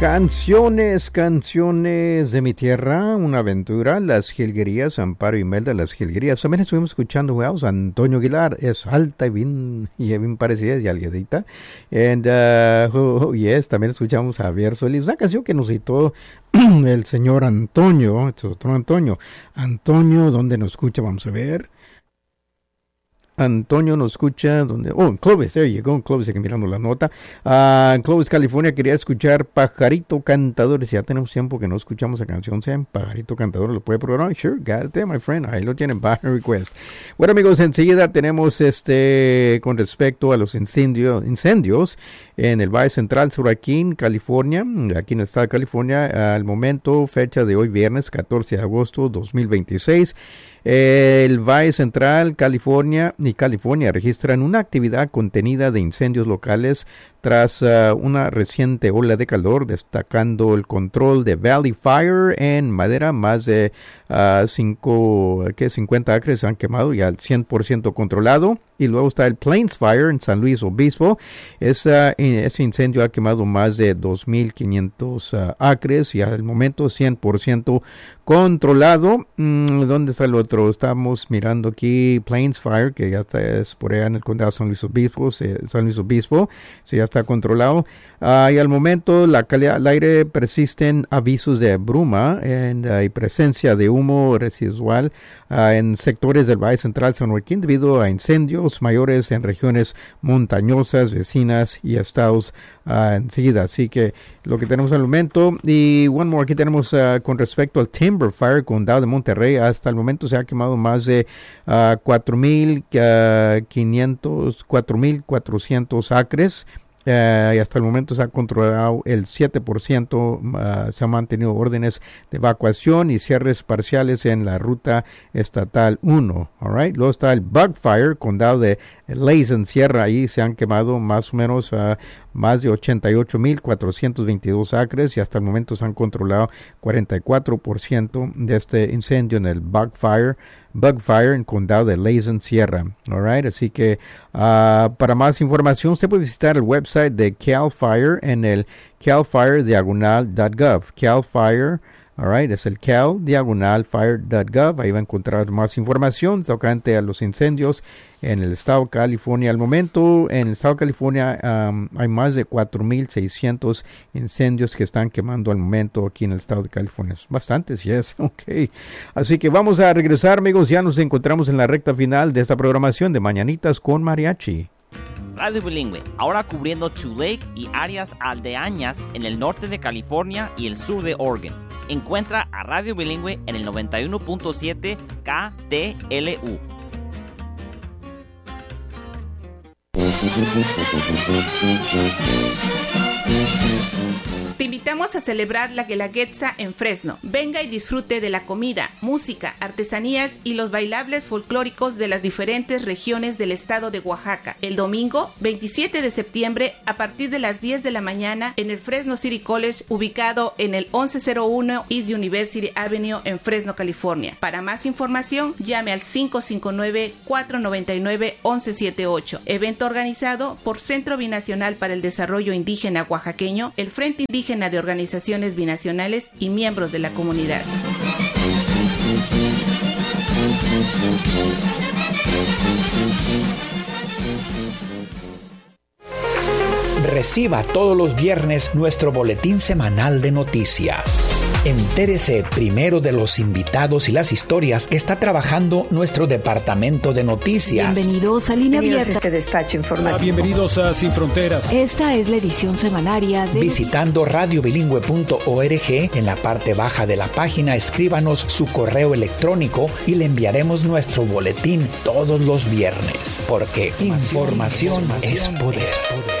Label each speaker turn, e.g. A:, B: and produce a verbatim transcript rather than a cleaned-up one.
A: Canciones, canciones de mi tierra, una aventura, las jilguerías, Amparo y Imelda, las jilguerías. También estuvimos escuchando, wow, Antonio Aguilar, es alta y bien, y bien parecida y algadita. And, uh, oh, oh, yes, también escuchamos a Javier Solís, una canción que nos citó el señor Antonio, este es otro Antonio. Antonio, ¿dónde nos escucha? Vamos a ver. Antonio nos escucha, donde, oh, en Clovis, there you go, en Clovis, aquí mirando la nota. Uh, en Clovis, California, quería escuchar Pajarito Cantador. Si ya tenemos tiempo que no escuchamos esa canción, ¿saben? Pajarito Cantador, ¿lo puede programar? Sure, got it there, my friend. Ahí lo tienen, by request. Bueno, amigos, enseguida tenemos este, con respecto a los incendios, incendios en el Valle Central, Suraquín, California, aquí en el estado de California, al momento, fecha de hoy, viernes, catorce de agosto de dos mil veintiséis. El Valle Central, California y California registran una actividad contenida de incendios locales tras uh, una reciente ola de calor, destacando el control de Valley Fire en Madera. Más de uh, cinco, ¿qué? cincuenta acres se han quemado y al cien por ciento controlado. Y luego está el Plains Fire en San Luis Obispo. Esa, ese incendio ha quemado más de dos mil quinientos uh, acres y al momento cien por ciento controlado. Mm, ¿Dónde está el otro? Estamos mirando aquí Plains Fire, que ya está es por allá en el condado de San Luis Obispo. Se, San Luis Obispo, se ya está controlado. Uh, y al momento la calidad del aire persisten avisos de bruma en, uh, y presencia de humo residual uh, en sectores del Valle Central San Joaquín debido a incendios mayores en regiones montañosas, vecinas y estados uh, enseguida. Así que lo que tenemos al momento. Y one more, aquí tenemos uh, con respecto al Timber Fire, condado de Monterrey. Hasta el momento se ha quemado más de uh, cuatro mil quinientos, cuatro mil cuatrocientos acres. Uh, y hasta el momento se ha controlado el siete por ciento, uh, se han mantenido órdenes de evacuación y cierres parciales en la ruta estatal uno. All right. Luego está el Bug Fire, condado de Lazen Sierra, ahí se han quemado más o menos uh, más de ochenta y ocho mil cuatrocientos veintidós acres y hasta el momento se han controlado cuarenta y cuatro por ciento de este incendio en el Bug Fire. Bug Fire en condado de Lazen Sierra. All right, así que uh, para más información usted puede visitar el website de Cal Fire en el cal fire diagonal dot gov. Cal Fire, all right, es el cal diagonal fire dot gov. Ahí va a encontrar más información tocante a los incendios en el estado de California. Al momento, en el estado de California um, hay más de cuatro mil seiscientos incendios que están quemando al momento aquí en el estado de California. Bastantes, yes, ok. Así que vamos a regresar, amigos. Ya nos encontramos en la recta final de esta programación de Mañanitas con Mariachi.
B: Radio Bilingüe, ahora cubriendo Tule y áreas aldeañas en el norte de California y el sur de Oregon. Encuentra a Radio Bilingüe en el noventa y uno punto siete K T L U.
C: Te invitamos a celebrar la Guelaguetza en Fresno. Venga y disfrute de la comida, música, artesanías y los bailables folclóricos de las diferentes regiones del estado de Oaxaca. El domingo, veintisiete de septiembre, a partir de las diez de la mañana, en el Fresno City College, ubicado en el once cero uno East University Avenue en Fresno, California. Para más información, llame al cinco cinco nueve, cuatro nueve nueve, once setenta y ocho. Evento organizado por Centro Binacional para el Desarrollo Indígena Oaxaqueño, el Frente Indígena de Organizaciones Binacionales y miembros de la comunidad.
D: Reciba todos los viernes nuestro boletín semanal de noticias. Entérese primero de los invitados y las historias que está trabajando nuestro departamento de noticias.
E: Bienvenidos a Línea
F: Bienvenidos
E: Abierta.
F: a este despacho informativo.
G: Ah, bienvenidos a Sin Fronteras.
E: Esta es la edición semanaria de...
D: Visitando radio bilingüe punto org, en la parte baja de la página escríbanos su correo electrónico y le enviaremos nuestro boletín todos los viernes, porque información, información es poder. Es poder.